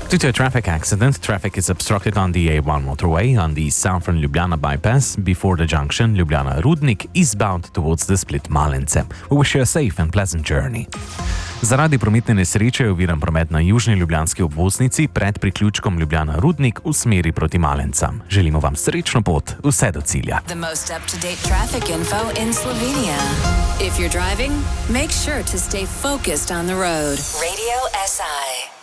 Due to a traffic accident, traffic is obstructed on the A1 motorway on the southern Ljubljana bypass before the junction Ljubljana-Rudnik eastbound towards the split Malence. We wish you a safe and pleasant journey. Zaradi prometne nesreče je oviran promet na južni ljubljanski obvoznici pred priključkom Ljubljana-Rudnik v smeri proti Malencam. Želimo vam srečno pot vse do cilja. The most up-to-date traffic info in Slovenia. If you're driving, make sure to stay focused on the road. Radio SI.